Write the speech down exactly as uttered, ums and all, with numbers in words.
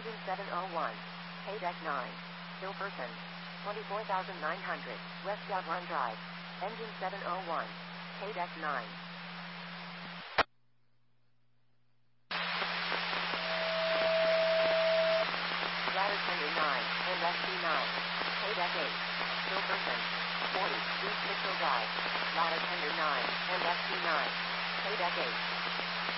Engine seven oh one. Paydeck nine. Hill person. twenty-four thousand nine hundred. West Outrun Drive. Engine seven oh one. Paydeck nine. Ladder tender nine. And S P nine. Paydeck eight. Hill person. forty. East Mitchell Drive. Ladder tender nine. And S P nine. Paydeck eight.